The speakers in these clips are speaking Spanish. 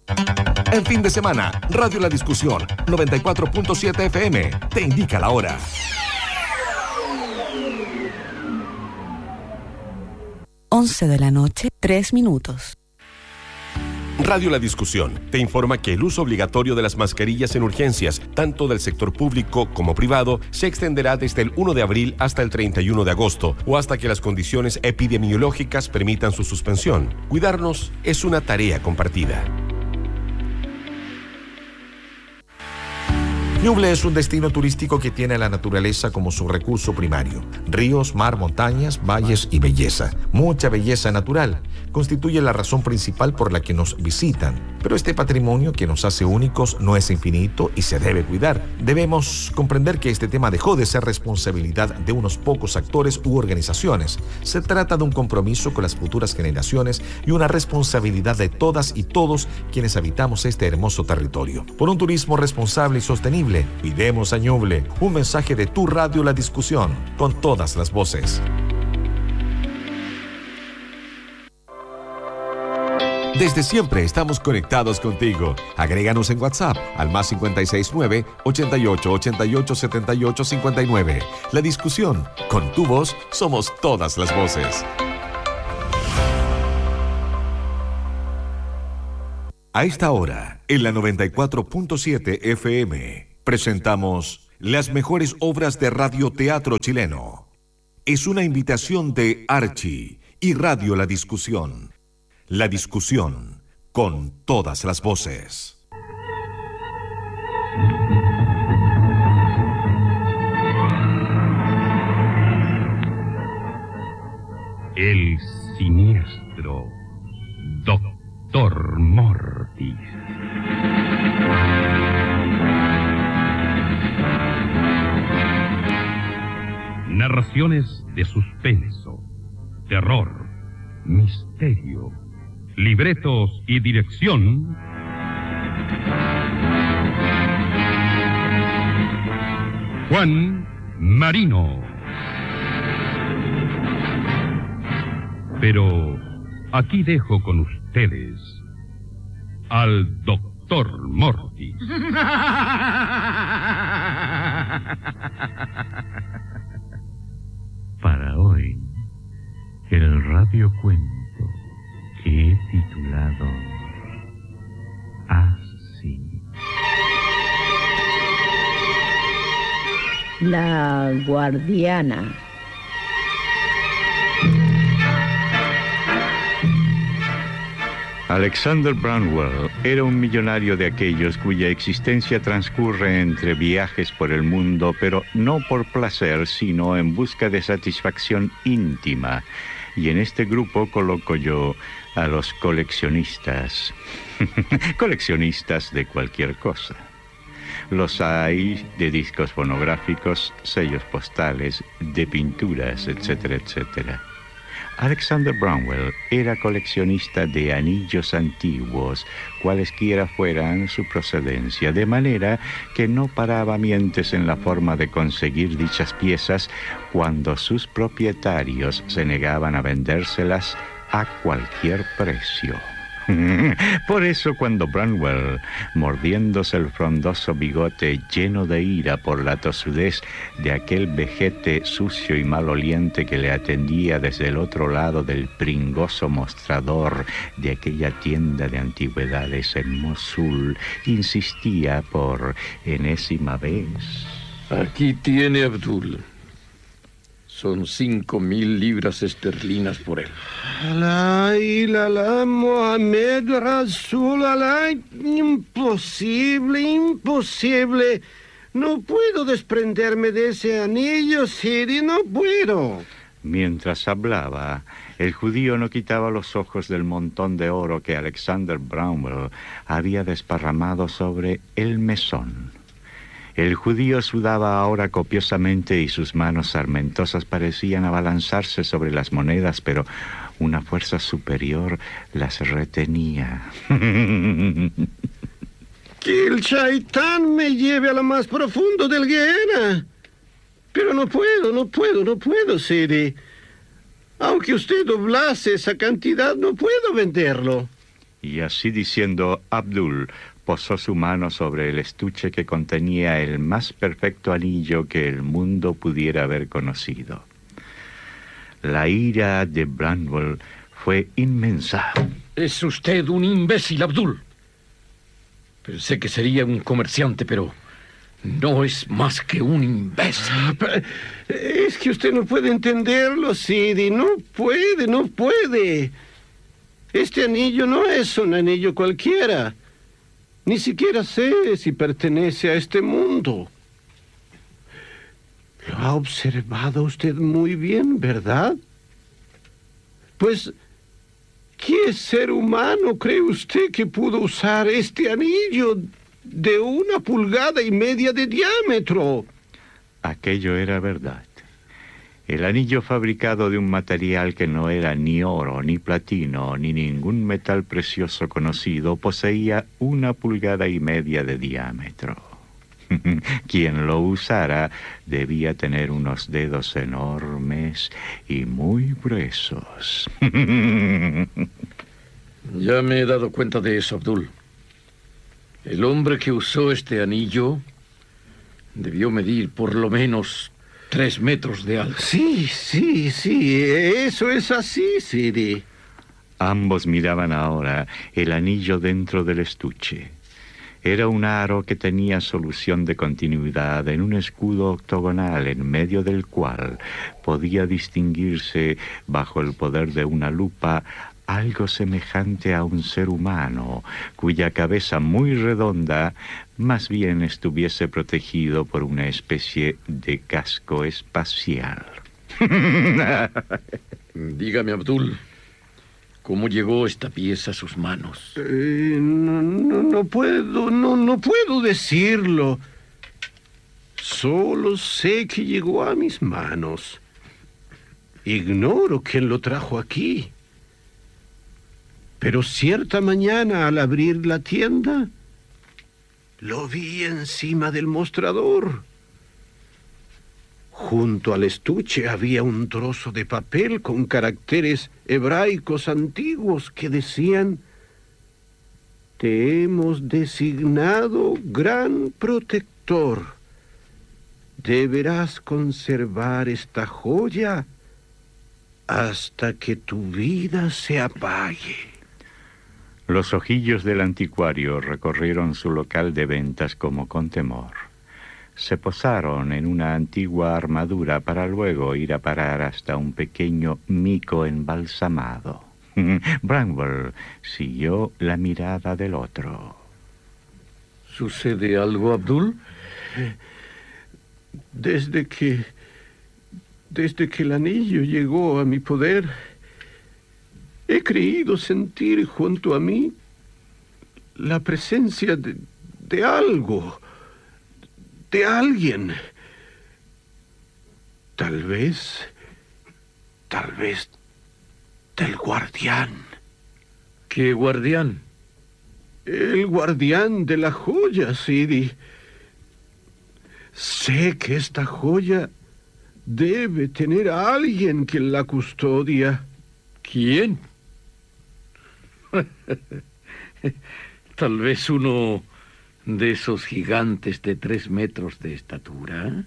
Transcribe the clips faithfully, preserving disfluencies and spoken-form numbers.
En fin de semana, Radio La Discusión, noventa y cuatro punto siete F M, te indica la hora. once de la noche, tres minutos. Radio La Discusión te informa que el uso obligatorio de las mascarillas en urgencias, tanto del sector público como privado, se extenderá desde el primero de abril hasta el treinta y uno de agosto o hasta que las condiciones epidemiológicas permitan su suspensión. Cuidarnos es una tarea compartida. Ñuble es un destino turístico que tiene la naturaleza como su recurso primario. Ríos, mar, montañas, valles y belleza. Mucha belleza natural constituye la razón principal por la que nos visitan. Pero este patrimonio que nos hace únicos no es infinito y se debe cuidar. Debemos comprender que este tema dejó de ser responsabilidad de unos pocos actores u organizaciones. Se trata de un compromiso con las futuras generaciones y una responsabilidad de todas y todos quienes habitamos este hermoso territorio. Por un turismo responsable y sostenible, cuidemos a Ñuble. Un mensaje de tu radio La Discusión, con todas las voces. Desde siempre estamos conectados contigo. Agréganos en WhatsApp al más cinco seis nueve, ochenta y ocho, ochenta y ocho, setenta y ocho, cincuenta y nueve. La Discusión, con tu voz somos todas las voces. A esta hora, en la noventa y cuatro punto siete F M, presentamos las mejores obras de radioteatro chileno. Es una invitación de Archi y Radio La Discusión. La Discusión, con todas las voces. El siniestro Doctor Mortis. Narraciones de suspenso, terror, misterio, libretos y dirección. Juan Marino. Pero aquí dejo con ustedes al Doctor Mortis. Para hoy, el radiocuento que he titulado así: La Guardiana. Alexander Brownwell era un millonario de aquellos cuya existencia transcurre entre viajes por el mundo, pero no por placer, sino en busca de satisfacción íntima. Y en este grupo coloco yo a los coleccionistas. Coleccionistas de cualquier cosa. Los hay de discos fonográficos, sellos postales, de pinturas, etcétera, etcétera. Alexander Brownwell era coleccionista de anillos antiguos, cualesquiera fueran su procedencia, de manera que no paraba mientes en la forma de conseguir dichas piezas cuando sus propietarios se negaban a vendérselas a cualquier precio. Por eso, cuando Brownwell, mordiéndose el frondoso bigote lleno de ira por la tosudez de aquel vejete sucio y maloliente que le atendía desde el otro lado del pringoso mostrador de aquella tienda de antigüedades en Mosul, insistía por enésima vez: Aquí tiene Abdul. Son cinco mil libras esterlinas por él. Alá, ilala, Mohamed Rasul, alá, imposible, imposible. No puedo desprenderme de ese anillo, Siri, no puedo. Mientras hablaba, el judío no quitaba los ojos del montón de oro que Alexander Brownwell había desparramado sobre el mesón. El judío sudaba ahora copiosamente y sus manos sarmentosas parecían abalanzarse sobre las monedas, pero una fuerza superior las retenía. Que el Chaitán me lleve a lo más profundo del Gehenna. Pero no puedo, no puedo, no puedo, Siri. Aunque usted doblase esa cantidad, no puedo venderlo. Y así diciendo, Abdul posó su mano sobre el estuche que contenía el más perfecto anillo que el mundo pudiera haber conocido. La ira de Branwell fue inmensa. Es usted un imbécil, Abdul. Pensé que sería un comerciante, pero no es más que un imbécil. Es que usted no puede entenderlo, Sidi. No puede, no puede. Este anillo no es un anillo cualquiera. Ni siquiera sé si pertenece a este mundo. Lo ha observado usted muy bien, ¿verdad? Pues, ¿qué ser humano cree usted que pudo usar este anillo de una pulgada y media de diámetro? Aquello era verdad. El anillo, fabricado de un material que no era ni oro, ni platino, ni ningún metal precioso conocido, poseía una pulgada y media de diámetro. Quien lo usara debía tener unos dedos enormes y muy gruesos. Ya me he dado cuenta de eso, Abdul. El hombre que usó este anillo debió medir por lo menos tres metros de alto. Sí, sí, sí, eso es así, Sidi. Ambos miraban ahora el anillo dentro del estuche. Era un aro que tenía solución de continuidad en un escudo octogonal en medio del cual podía distinguirse, bajo el poder de una lupa, algo semejante a un ser humano, cuya cabeza muy redonda más bien estuviese protegido por una especie de casco espacial. Dígame, Abdul, ¿cómo llegó esta pieza a sus manos? Eh, no, no, no puedo, no, no puedo decirlo. Solo sé que llegó a mis manos. Ignoro quién lo trajo aquí. Pero cierta mañana, al abrir la tienda, lo vi encima del mostrador. Junto al estuche había un trozo de papel con caracteres hebraicos antiguos que decían: te hemos designado gran protector. Deberás conservar esta joya hasta que tu vida se apague. Los ojillos del anticuario recorrieron su local de ventas como con temor. Se posaron en una antigua armadura para luego ir a parar hasta un pequeño mico embalsamado. Branwell siguió la mirada del otro. ¿Sucede algo, Abdul? Desde que... Desde que el anillo llegó a mi poder, he creído sentir junto a mí la presencia de, de algo, de alguien. Tal vez, tal vez del guardián. ¿Qué guardián? El guardián de la joya, Sidi. Sé que esta joya debe tener a alguien que la custodia. ¿Quién? Tal vez uno de esos gigantes de tres metros de estatura.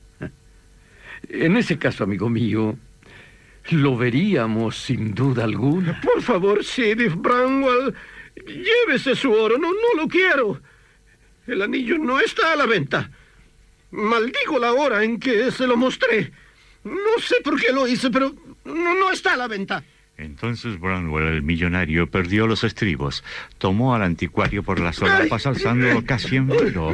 En ese caso, amigo mío, lo veríamos sin duda alguna. Por favor, Sidi Branwell, llévese su oro. No, no lo quiero. El anillo no está a la venta. Maldigo la hora en que se lo mostré. No sé por qué lo hice, pero no, no está a la venta. Entonces Branwell, el millonario, perdió los estribos. Tomó al anticuario por las solapas, alzándolo casi en vuelo.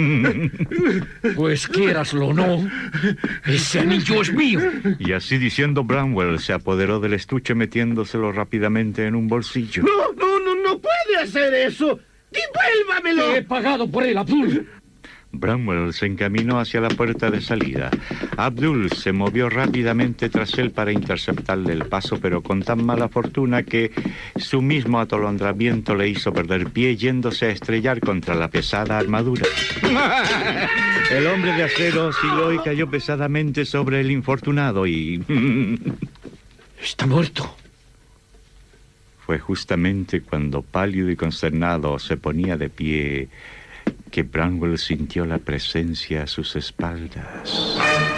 Pues quieraslo o no, ese anillo es mío. Y así diciendo, Branwell se apoderó del estuche metiéndoselo rápidamente en un bolsillo. No, no, no, no puede hacer eso. ¡Devuélvamelo! He pagado por él, Abdul. Branwell se encaminó hacia la puerta de salida. Abdul se movió rápidamente tras él para interceptarle el paso, pero con tan mala fortuna que su mismo atolondramiento le hizo perder pie, yéndose a estrellar contra la pesada armadura. El hombre de acero osciló y cayó pesadamente sobre el infortunado y... Está muerto. Fue justamente cuando, pálido y consternado, se ponía de pie, que Branwell sintió la presencia a sus espaldas.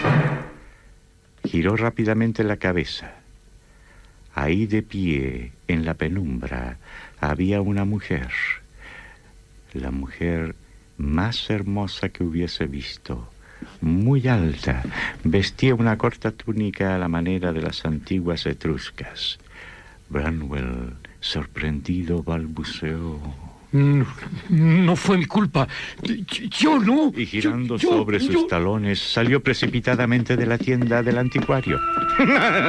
Giró rápidamente la cabeza. Ahí de pie, en la penumbra, había una mujer. La mujer más hermosa que hubiese visto. Muy alta, vestía una corta túnica a la manera de las antiguas etruscas. Branwell, sorprendido, balbuceó: No, no fue mi culpa. Yo no. Y girando yo, yo, sobre sus yo... talones, salió precipitadamente de la tienda del anticuario.